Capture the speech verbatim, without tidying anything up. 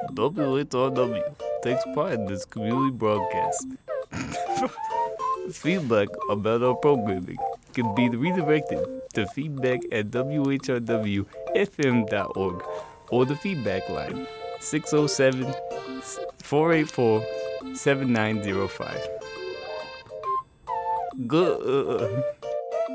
W H R W takes pride in this community broadcast. Feedback about our programming can be redirected to feedback at w h r w f m dot org or the feedback line six oh seven, four eight four, seven nine oh five. Good.